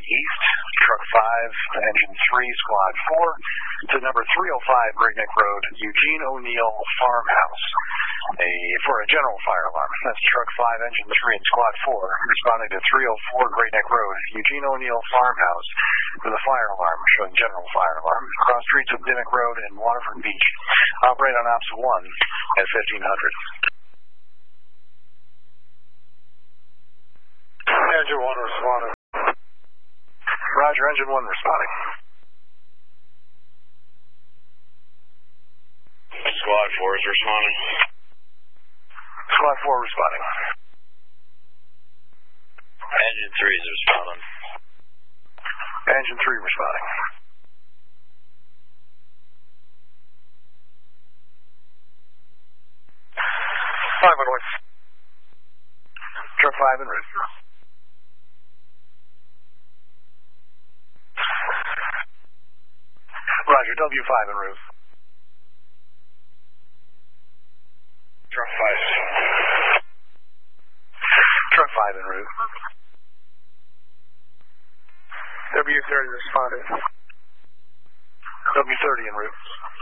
east, truck 5, engine 3, squad 4, to number 305 Great Neck Road, Eugene O'Neill Farmhouse, for a general fire alarm. That's truck 5, engine 3, and squad 4, responding to 304 Great Neck Road, Eugene O'Neill Farmhouse, with a fire alarm, showing general fire alarm, across streets of Dimmick Road and Waterford Beach. Operate on Ops 1 at 1500. Engine 1 responding. Roger, engine 1 responding. Squad 4 is responding. Squad 4 responding. Engine 3 is responding. Engine 3 responding. Five on way. Truck 5 en route. Roger, W5 en route. Truck 5. Truck 5 en route. W30 responding. W30 en route.